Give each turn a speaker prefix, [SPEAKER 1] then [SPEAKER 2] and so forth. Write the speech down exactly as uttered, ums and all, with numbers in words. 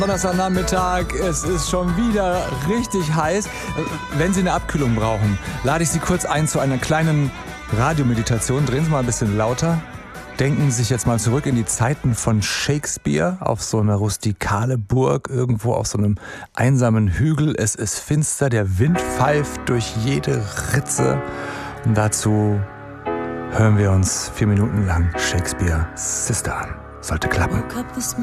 [SPEAKER 1] Donnerstagnachmittag, es ist schon wieder richtig heiß. Wenn Sie eine Abkühlung brauchen, lade ich Sie kurz ein zu einer kleinen Radiomeditation. Drehen Sie mal ein bisschen lauter. Denken Sie sich jetzt mal zurück in die Zeiten von Shakespeare auf so eine rustikale Burg, irgendwo auf so einem einsamen Hügel. Es ist finster, der Wind pfeift durch jede Ritze. Und dazu hören wir uns vier Minuten lang Shakespeare Sister an. Sollte klappen.